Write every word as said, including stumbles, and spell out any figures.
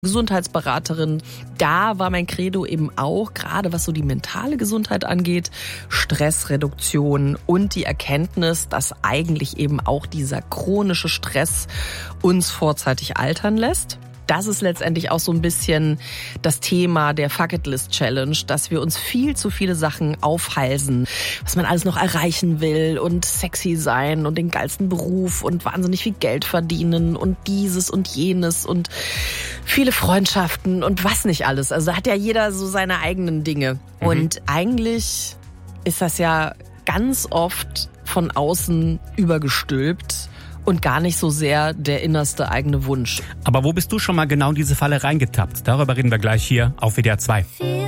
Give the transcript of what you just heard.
Gesundheitsberaterin. Da war mein Credo eben auch, gerade was so die mentale Gesundheit angeht, Stressreduktion und die Erkenntnis, dass eigentlich eben auch dieser chronische Stress uns vorzeitig altern lässt. Das ist letztendlich auch so ein bisschen das Thema der Fuck-it-List-Challenge, dass wir uns viel zu viele Sachen aufhalsen, was man alles noch erreichen will und sexy sein und den geilsten Beruf und wahnsinnig viel Geld verdienen und dieses und jenes und viele Freundschaften und was nicht alles. Also da hat ja jeder so seine eigenen Dinge. Mhm. Und eigentlich ist das ja ganz oft von außen übergestülpt und gar nicht so sehr der innerste eigene Wunsch. Aber wo bist du schon mal genau in diese Falle reingetappt? Darüber reden wir gleich hier auf W D R zwei.